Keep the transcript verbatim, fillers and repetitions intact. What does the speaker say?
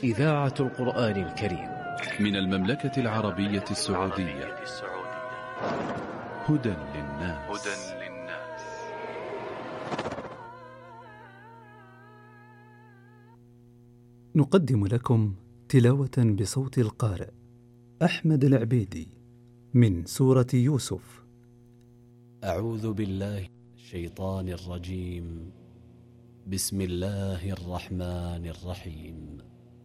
إذاعة القرآن الكريم من المملكة العربية السعودية. هدى للناس. نقدم لكم تلاوة بصوت القارئ أحمد العبيدي من سورة يوسف. أعوذ بالله من الشيطان الرجيم. بسم الله الرحمن الرحيم.